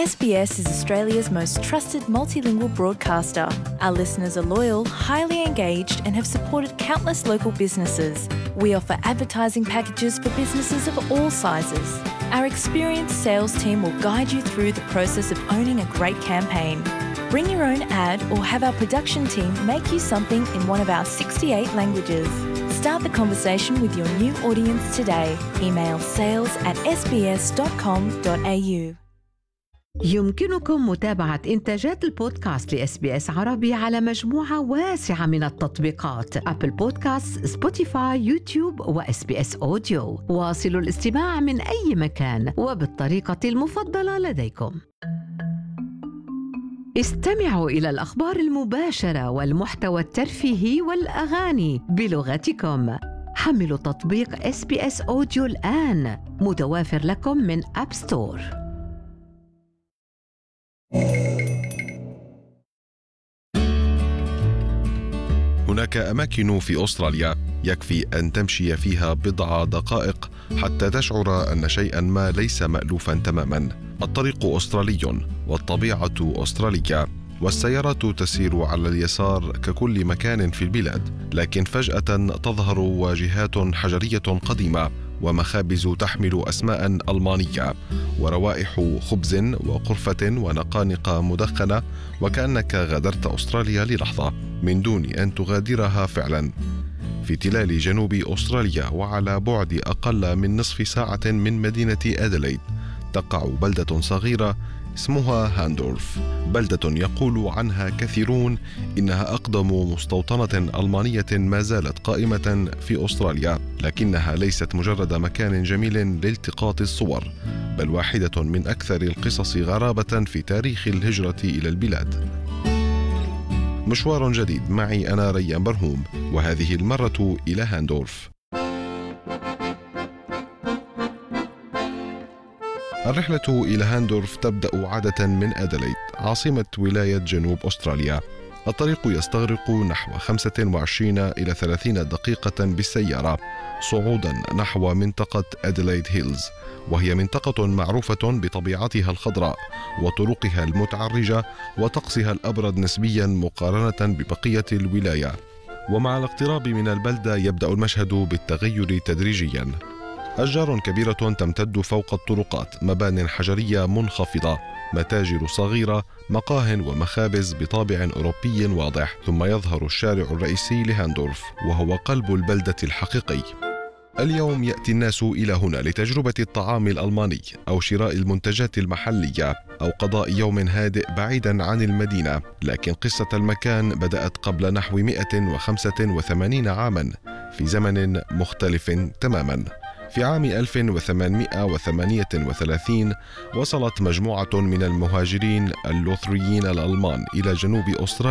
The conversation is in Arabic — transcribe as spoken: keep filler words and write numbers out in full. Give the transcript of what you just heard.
S B S is Australia's most trusted multilingual broadcaster. Our listeners are loyal, highly engaged, and have supported countless local businesses. We offer advertising packages for businesses of all sizes. Our experienced sales team will guide you through the process of owning a great campaign. Bring your own ad or have our production team make you something in one of our sixty-eight languages. Start the conversation with your new audience today. Email sales at s b s dot com dot a u. يمكنكم متابعة إنتاجات البودكاست لإس بي إس عربي على مجموعة واسعة من التطبيقات: أبل بودكاست، سبوتيفاي، يوتيوب، وإس بي إس أوديو. واصلوا الاستماع من أي مكان وبالطريقة المفضلة لديكم. استمعوا إلى الأخبار المباشرة والمحتوى الترفيهي والأغاني بلغتكم. حملوا تطبيق إس بي إس أوديو الآن، متوافر لكم من أب ستور. هناك أماكن في أستراليا يكفي أن تمشي فيها بضع دقائق حتى تشعر أن شيئاً ما ليس مألوفاً تماماً. الطريق أسترالي والطبيعة أسترالية، والسيارات تسير على اليسار ككل مكان في البلاد، لكن فجأة تظهر واجهات حجرية قديمة ومخابز تحمل أسماء ألمانية وروائح خبز وقرفة ونقانق مدخنة، وكأنك غادرت أستراليا للحظة من دون أن تغادرها فعلا. في تلال جنوب أستراليا وعلى بعد أقل من نصف ساعة من مدينة أديلايد تقع بلدة صغيرة اسمها هاندورف، بلدة يقول عنها كثيرون إنها أقدم مستوطنة ألمانية ما زالت قائمة في أستراليا، لكنها ليست مجرد مكان جميل لالتقاط الصور، بل واحدة من أكثر القصص غرابة في تاريخ الهجرة إلى البلاد. مشوار جديد معي أنا ريان برهوم، وهذه المرة إلى هاندورف. الرحلة إلى هاندورف تبدأ عادة من أديلايد عاصمة ولاية جنوب أستراليا. الطريق يستغرق نحو خمسة وعشرين إلى ثلاثين دقيقة بالسيارة صعودا نحو منطقة أديلايد هيلز، وهي منطقة معروفة بطبيعتها الخضراء وطرقها المتعرجة وطقسها الأبرد نسبيا مقارنة ببقية الولاية. ومع الاقتراب من البلدة يبدأ المشهد بالتغير تدريجيا. أشجار كبيرة تمتد فوق الطرقات، مبان حجرية منخفضة، متاجر صغيرة، مقاه ومخابز بطابع أوروبي واضح، ثم يظهر الشارع الرئيسي لهاندورف وهو قلب البلدة الحقيقي. اليوم يأتي الناس إلى هنا لتجربة الطعام الألماني أو شراء المنتجات المحلية أو قضاء يوم هادئ بعيدا عن المدينة، لكن قصة المكان بدأت قبل نحو مئة وخمسة وثمانين عاما في زمن مختلف تماما. في عام ألف وثمانمئة وثمانية وثلاثين وصلت مجموعة من المهاجرين اللوثريين الألمان إلى جنوب أستراليا